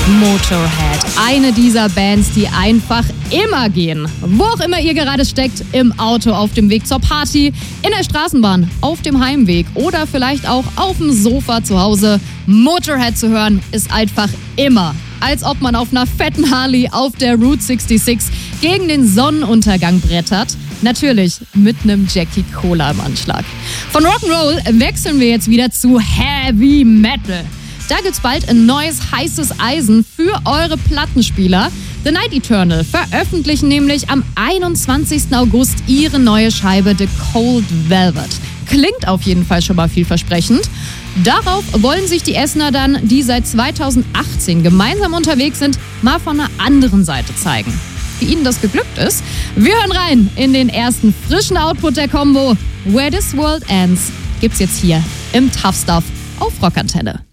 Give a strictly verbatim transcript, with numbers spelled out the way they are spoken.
Motorhead, eine dieser Bands, die einfach immer gehen. Wo auch immer ihr gerade steckt, im Auto auf dem Weg zur Party, in der Straßenbahn, auf dem Heimweg oder vielleicht auch auf dem Sofa zu Hause. Motorhead zu hören ist einfach immer, als ob man auf einer fetten Harley auf der Route sechsundsechzig gegen den Sonnenuntergang brettert. Natürlich mit einem Jackie Cola im Anschlag. Von Rock'n'Roll wechseln wir jetzt wieder zu Heavy Metal. Da gibt's bald ein neues heißes Eisen für eure Plattenspieler. The Night Eternal veröffentlichen nämlich am einundzwanzigsten August ihre neue Scheibe The Cold Velvet. Klingt auf jeden Fall schon mal vielversprechend. Darauf wollen sich die Essener dann, die seit zweitausendachtzehn gemeinsam unterwegs sind, mal von einer anderen Seite zeigen. Wie ihnen das geglückt ist? Wir hören rein in den ersten frischen Output der Combo. Where This World Ends gibt's jetzt hier im Tough Stuff auf Rockantenne.